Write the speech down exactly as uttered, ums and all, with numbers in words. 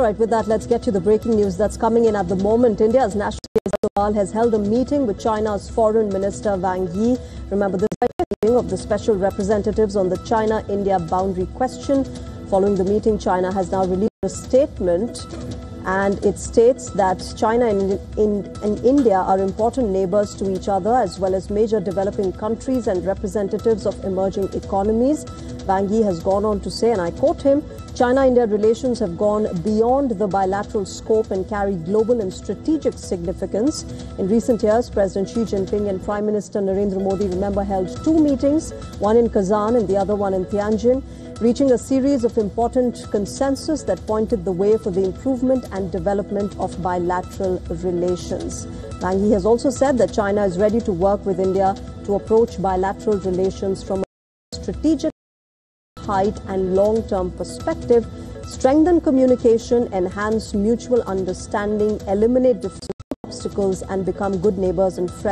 All right, with that, let's get to the breaking news that's coming in at the moment. India's National Assembly has held a meeting with China's Foreign Minister Wang Yi. Remember, this is a meeting of the special representatives on the China-India boundary question. Following the meeting, China has now released a statement, and it states that China and, in, and India are important neighbors to each other, as well as major developing countries and representatives of emerging economies. Wang Yi has gone on to say, and I quote him, China-India relations have gone beyond the bilateral scope and carry global and strategic significance. In recent years, President Xi Jinping and Prime Minister Narendra Modi, remember, held two meetings, one in Kazan and the other one in Tianjin, reaching a series of important consensus that pointed the way for the improvement and development of bilateral relations. Wang Yi has also said that China is ready to work with India to approach bilateral relations from a strategic height and long-term perspective, strengthen communication, enhance mutual understanding, eliminate different obstacles, and become good neighbors and friends.